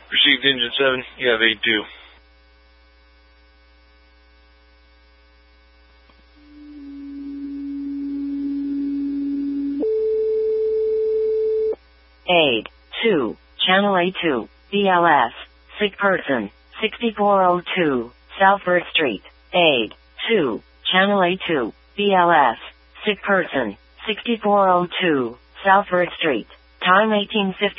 Received Engine 7. You have 8-2. Aid 2, Channel A2, BLS, sick person, 6402, Southford Street. Aid 2, Channel A2, BLS, sick person, 6402, Southford Street. Time 1850.